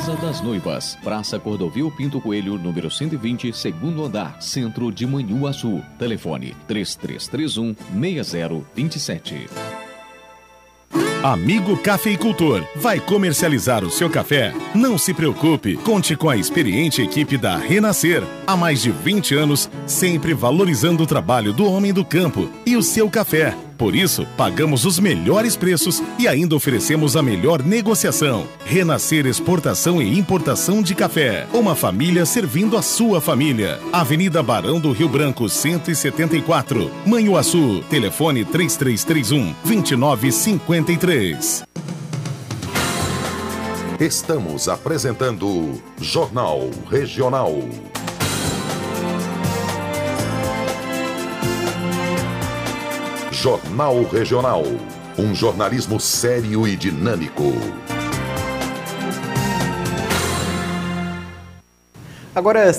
Casa das Noivas, Praça Cordovil Pinto Coelho, número 120, segundo andar, Centro de Manhuaçu. Telefone 3331-6027. Amigo cafeicultor, vai comercializar o seu café? Não se preocupe, conte com a experiente equipe da Renascer. Há mais de 20 anos, sempre valorizando o trabalho do homem do campo e o seu café. Por isso, pagamos os melhores preços e ainda oferecemos a melhor negociação. Renascer Exportação e Importação de Café. Uma família servindo a sua família. Avenida Barão do Rio Branco, 174. Manhuaçu. Telefone 3331-2953. Estamos apresentando Jornal Regional. Jornal Regional. Um jornalismo sério e dinâmico. Agora,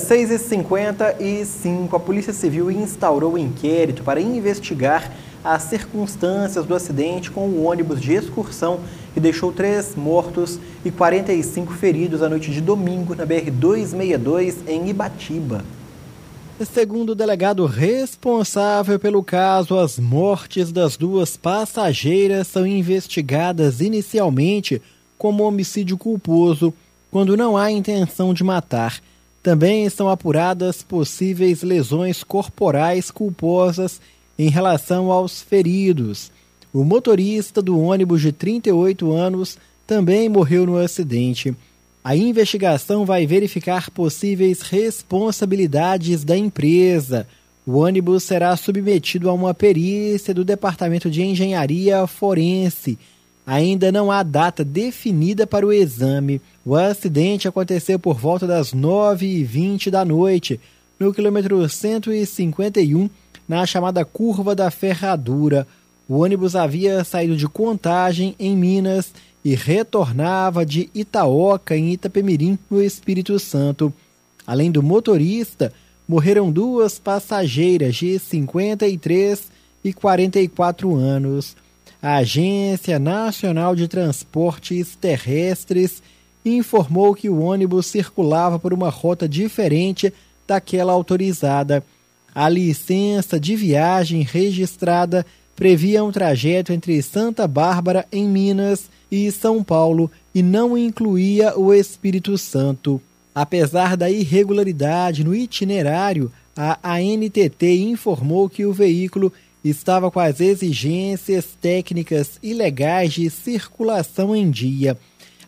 6h55, a Polícia Civil instaurou um inquérito para investigar as circunstâncias do acidente com o ônibus de excursão que deixou 3 mortos e 45 feridos à noite de domingo na BR-262 em Ibatiba. Segundo o delegado responsável pelo caso, as mortes das 2 passageiras são investigadas inicialmente como homicídio culposo, quando não há intenção de matar. Também são apuradas possíveis lesões corporais culposas em relação aos feridos. O motorista do ônibus de 38 anos também morreu no acidente. A investigação vai verificar possíveis responsabilidades da empresa. O ônibus será submetido a uma perícia do Departamento de Engenharia Forense. Ainda não há data definida para o exame. O acidente aconteceu por volta das 9h20 da noite, no quilômetro 151, na chamada Curva da Ferradura. O ônibus havia saído de Contagem, em Minas, e retornava de Itaoca, em Itapemirim, no Espírito Santo. Além do motorista, morreram 2 passageiras de 53 e 44 anos. A Agência Nacional de Transportes Terrestres informou que o ônibus circulava por uma rota diferente daquela autorizada. A licença de viagem registrada previa um trajeto entre Santa Bárbara, em Minas, e São Paulo, e não incluía o Espírito Santo. Apesar da irregularidade no itinerário, a ANTT informou que o veículo estava com as exigências técnicas e legais de circulação em dia.